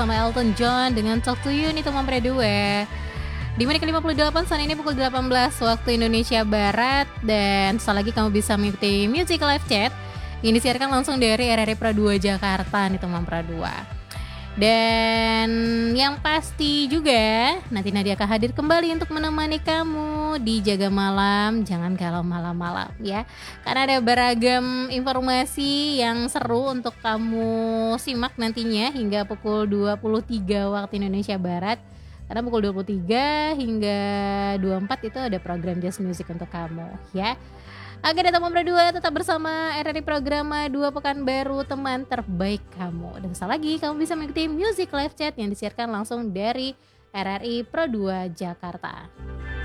bersama Elton John dengan Talk to You nih teman Pre2. Di menit ke-58 saat ini pukul 18 waktu Indonesia Barat. Dan setelah lagi kamu bisa mengikuti Music Live Chat yang disiarkan langsung dari RRI Pro 2 Jakarta nih teman Pro 2. Dan yang pasti juga nanti Nadia akan hadir kembali untuk menemani kamu di Jaga Malam. Jangan galau malam-malam ya, karena ada beragam informasi yang seru untuk kamu simak nantinya hingga pukul 23 waktu Indonesia Barat. Karena pukul 23 hingga 24 itu ada program Jazz Music untuk kamu ya. Agar datang berdua tetap bersama RRI Programa 2 Pekanbaru, teman terbaik kamu. Dan sekali lagi kamu bisa mengikuti Music Live Chat yang disiarkan langsung dari RRI Pro 2 Jakarta.